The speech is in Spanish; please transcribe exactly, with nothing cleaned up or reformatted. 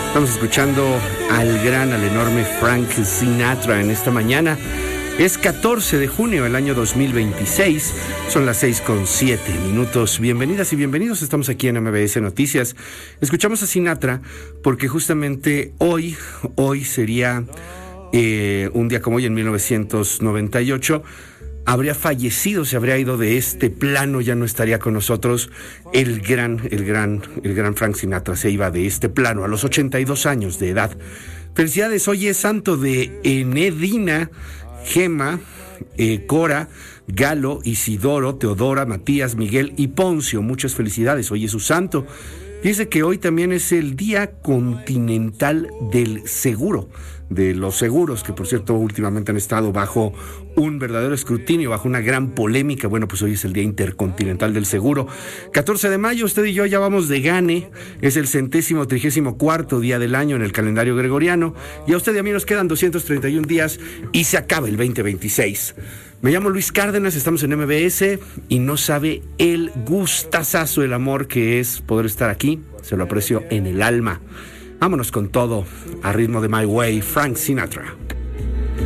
Estamos escuchando al gran, al enorme Frank Sinatra en esta mañana. Es catorce de junio del año dos mil veintiséis, son las seis con siete minutos. Bienvenidas y bienvenidos, estamos aquí en M B S Noticias. Escuchamos a Sinatra porque justamente hoy, hoy sería eh, un día como hoy en mil novecientos noventa y ocho, habría fallecido, se habría ido de este plano, ya no estaría con nosotros el gran, el gran, el gran Frank Sinatra, se iba de este plano a los ochenta y dos años de edad. Felicidades, hoy es santo de Enedina, Gema, eh, Cora, Galo, Isidoro, Teodora, Matías, Miguel y Poncio. Muchas felicidades, hoy es su santo. Dice que hoy también es el Día Continental del Seguro, de los seguros, que por cierto últimamente han estado bajo un verdadero escrutinio, bajo una gran polémica. Bueno, pues hoy es el Día Intercontinental del Seguro. catorce de mayo, usted y yo ya vamos de gane, es el centésimo trigésimo cuarto día del año en el calendario gregoriano, y a usted y a mí nos quedan doscientos treinta y un días y se acaba el veinte veintiséis. Me llamo Luis Cárdenas, estamos en M B S y no sabe el gustazazo, el amor que es poder estar aquí, se lo aprecio en el alma. Vámonos con todo, a ritmo de My Way, Frank Sinatra.